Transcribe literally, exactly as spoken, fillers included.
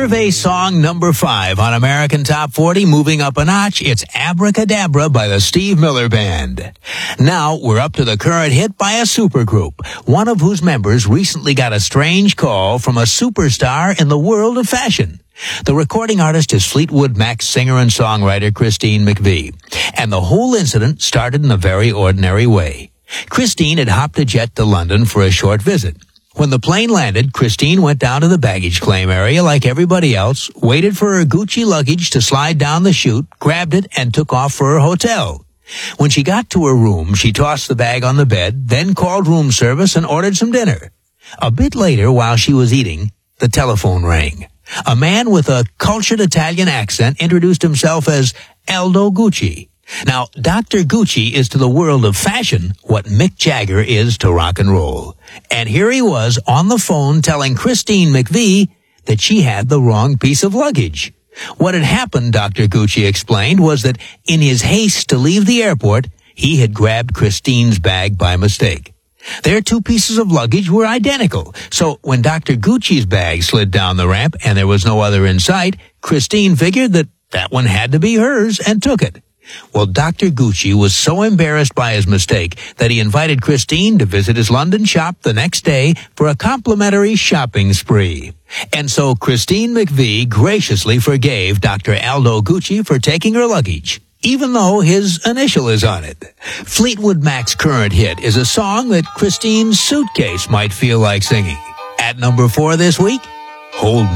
Survey song number five on American Top forty, moving up a notch. It's Abracadabra by the Steve Miller Band. Now we're up to the current hit by a supergroup, one of whose members recently got a strange call from a superstar in the world of fashion. The recording artist is Fleetwood Mac's singer and songwriter Christine McVie, and the whole incident started in a very ordinary way. Christine had hopped a jet to London for a short visit. When the plane landed, Christine went down to the baggage claim area like everybody else, waited for her Gucci luggage to slide down the chute, grabbed it, and took off for her hotel. When she got to her room, she tossed the bag on the bed, then called room service and ordered some dinner. A bit later, while she was eating, the telephone rang. A man with a cultured Italian accent introduced himself as Aldo Gucci. Now, Doctor Gucci is to the world of fashion what Mick Jagger is to rock and roll. And here he was on the phone telling Christine McVie that she had the wrong piece of luggage. What had happened, Doctor Gucci explained, was that in his haste to leave the airport, he had grabbed Christine's bag by mistake. Their two pieces of luggage were identical, so when Doctor Gucci's bag slid down the ramp and there was no other in sight, Christine figured that that one had to be hers and took it. Well, Doctor Gucci was so embarrassed by his mistake that he invited Christine to visit his London shop the next day for a complimentary shopping spree. And so Christine McVie graciously forgave Doctor Aldo Gucci for taking her luggage, even though his initial is on it. Fleetwood Mac's current hit is a song that Christine's suitcase might feel like singing. At number four this week, Hold Me.